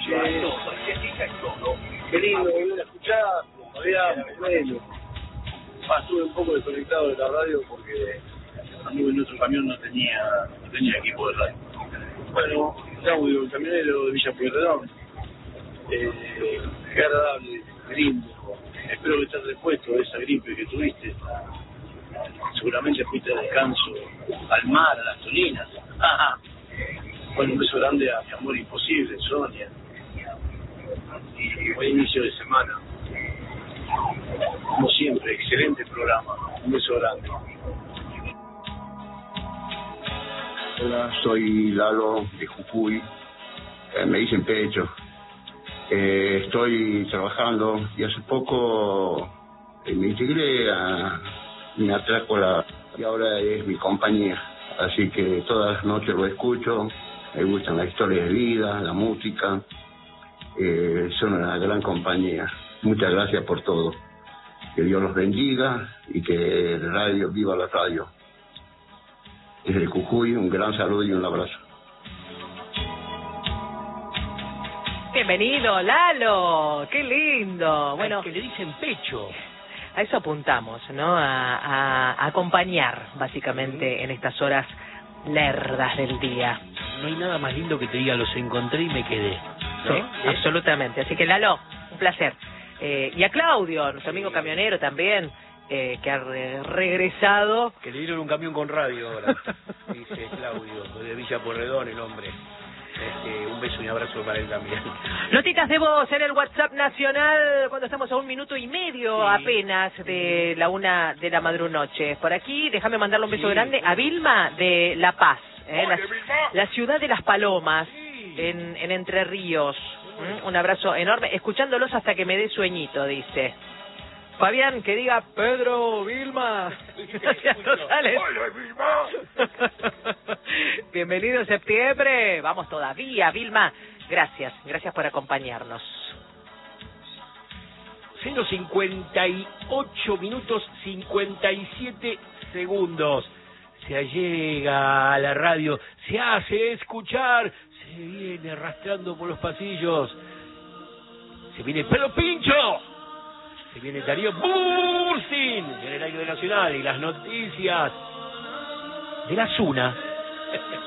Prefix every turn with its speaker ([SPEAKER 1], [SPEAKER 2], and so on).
[SPEAKER 1] Qué lindo volver a escuchar, todavía bueno. Estuve un poco desconectado de la radio porque anduve en otro camión, no tenía equipo de radio. Bueno, estamos el camionero de Villa Pueyrredón. Qué agradable, qué lindo. Espero que estés repuesto de esa gripe que tuviste. Seguramente fuiste de descanso al mar, a las tolinas. Bueno, un beso grande a mi amor imposible, Sonia. Y buen inicio de semana. Como siempre, excelente programa. Un beso grande.
[SPEAKER 2] Hola, soy Lalo de Jujuy. Me dicen Pecho. Estoy trabajando y hace poco me integré me atraco y ahora es mi compañía. Así que todas las noches lo escucho. Me gustan las historias de vida, la música. Son una gran compañía. Muchas gracias por todo. Que Dios los bendiga y que el radio, viva la radio. Desde Jujuy, un gran saludo y un abrazo.
[SPEAKER 3] Bienvenido, Lalo. Qué lindo. Bueno,
[SPEAKER 4] que le dicen Pecho.
[SPEAKER 3] A eso apuntamos, ¿no? A acompañar, básicamente, en estas horas lerdas del día.
[SPEAKER 4] No hay nada más lindo que te diga los encontré y me quedé, ¿no?
[SPEAKER 3] Sí, absolutamente. Así que, Lalo, un placer. Y a Claudio, nuestro amigo camionero también, que ha regresado.
[SPEAKER 4] Que le dieron un camión con radio ahora, dice Claudio, de Villa Pueyrredón, el hombre. Un beso y un abrazo para él también.
[SPEAKER 3] Notitas de voz en el WhatsApp nacional cuando estamos a 1 minuto y medio apenas de la 1 de la madrunoche. Por aquí, déjame mandarle un beso grande a Vilma de La Paz, la ciudad de las palomas, en Entre Ríos. Un abrazo enorme, escuchándolos hasta que me dé sueñito, dice. Fabián, que diga Pedro, Vilma.
[SPEAKER 5] ¡Hola, Vilma!
[SPEAKER 3] Bienvenido septiembre. Vamos todavía, Vilma. Gracias por acompañarnos.
[SPEAKER 4] 0:58 minutos 57 segundos. Se allega a la radio, se hace escuchar, se viene arrastrando por los pasillos. Se viene Pedro Pincho. Se viene Darío Bursin en el aire nacional y las noticias de la Zuna.